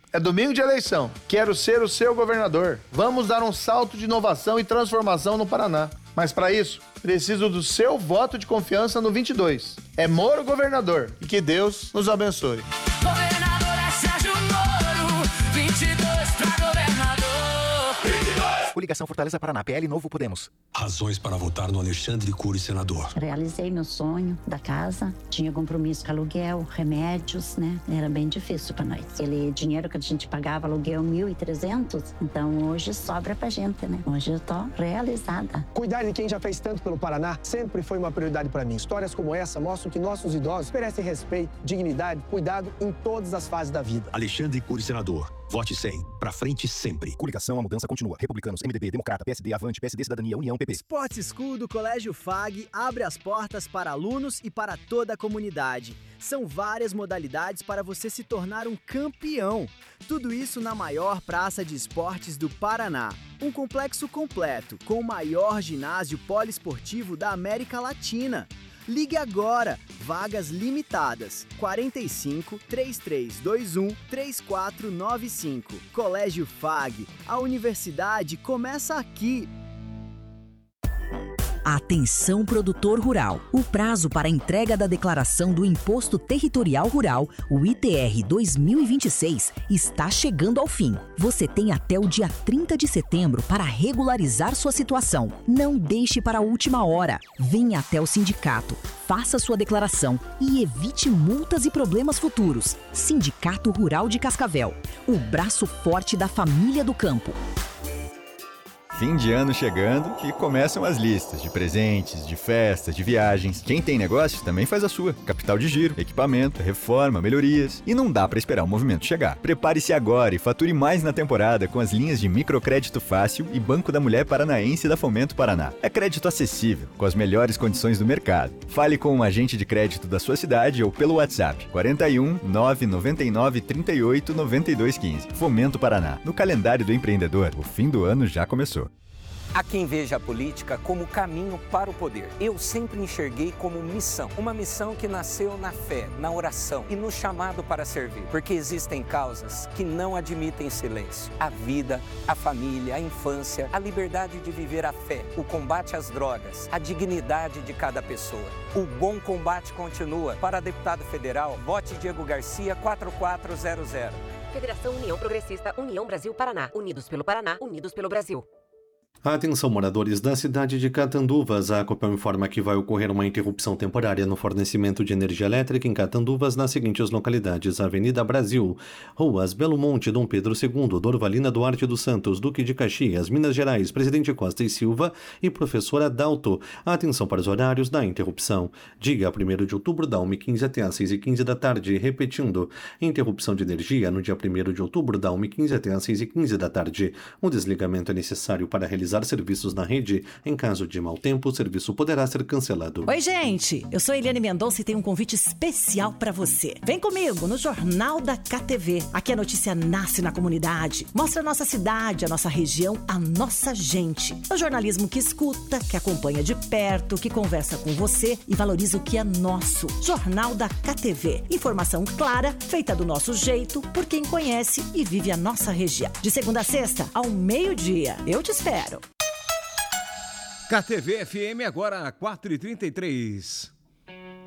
É domingo de eleição. Quero ser o seu governador. Vamos dar um salto de inovação e transformação no Paraná. Mas para isso, preciso do seu voto de confiança no 22. É Moro governador. E que Deus nos abençoe. Governador é Sérgio Moro, 22 pra governador. 22! Coligação Fortaleza Paraná, PL Novo Podemos. Razões para votar no Alexandre Cury, senador. Realizei meu sonho da casa, tinha compromisso com aluguel, remédios, né? Era bem difícil para nós. Aquele dinheiro que a gente pagava, aluguel 1.300, então hoje sobra pra gente, né? Hoje eu tô realizada. Cuidar de quem já fez tanto pelo Paraná sempre foi uma prioridade para mim. Histórias como essa mostram que nossos idosos merecem respeito, dignidade, cuidado em todas as fases da vida. Alexandre Cury, senador. Vote 100. Pra frente sempre. Coligação, a mudança continua. Republicanos, MDB, Democrata, PSD, Avante, PSD, Cidadania, União, PP. Sports School do Colégio FAG abre as portas para alunos e para toda a comunidade. São várias modalidades para você se tornar um campeão. Tudo isso na maior praça de esportes do Paraná. Um complexo completo, com o maior ginásio poliesportivo da América Latina. Ligue agora, vagas limitadas, 45 3321 3495. Colégio FAG, a universidade começa aqui. Atenção, produtor rural. O prazo para a entrega da declaração do Imposto Territorial Rural, o ITR 2026, está chegando ao fim. Você tem até o dia 30 de setembro para regularizar sua situação. Não deixe para a última hora. Venha até o sindicato, faça sua declaração e evite multas e problemas futuros. Sindicato Rural de Cascavel, o braço forte da família do campo. Fim de ano chegando e começam as listas de presentes, de festas, de viagens. Quem tem negócio também faz a sua. Capital de giro, equipamento, reforma, melhorias. E não dá para esperar o movimento chegar. Prepare-se agora e fature mais na temporada com as linhas de Microcrédito Fácil e Banco da Mulher Paranaense da Fomento Paraná. É crédito acessível, com as melhores condições do mercado. Fale com um agente de crédito da sua cidade ou pelo WhatsApp 41 999 38 92 15. Fomento Paraná. No calendário do empreendedor, o fim do ano já começou. Há quem veja a política como caminho para o poder. Eu sempre enxerguei como missão. Uma missão que nasceu na fé, na oração e no chamado para servir. Porque existem causas que não admitem silêncio. A vida, a família, a infância, a liberdade de viver a fé, o combate às drogas, a dignidade de cada pessoa. O bom combate continua. Para deputado federal, vote Diego Garcia 4400. Federação União Progressista, União Brasil Paraná. Unidos pelo Paraná, unidos pelo Brasil. Atenção, moradores da cidade de Catanduvas. A Copel informa que vai ocorrer uma interrupção temporária no fornecimento de energia elétrica em Catanduvas nas seguintes localidades: Avenida Brasil, Ruas Belo Monte, Dom Pedro II, Dorvalina Duarte dos Santos, Duque de Caxias, Minas Gerais, Presidente Costa e Silva e Professor Adalto. Atenção para os horários da interrupção. Dia 1º de outubro, da 1h15 até às 6h15 da tarde. Repetindo, interrupção de energia no dia 1º de outubro, da 1h15 até às 6h15 da tarde. O desligamento é necessário para realizar serviços na rede. Em caso de mau tempo, o serviço poderá ser cancelado. Oi, gente! Eu sou Eliane Mendonça e tenho um convite especial para você. Vem comigo no Jornal da KTV. Aqui a notícia nasce na comunidade. Mostra a nossa cidade, a nossa região, a nossa gente. É o jornalismo que escuta, que acompanha de perto, que conversa com você e valoriza o que é nosso. Jornal da KTV. Informação clara, feita do nosso jeito, por quem conhece e vive a nossa região. De segunda a sexta, ao meio-dia. Eu te espero. KTV FM agora 4h33.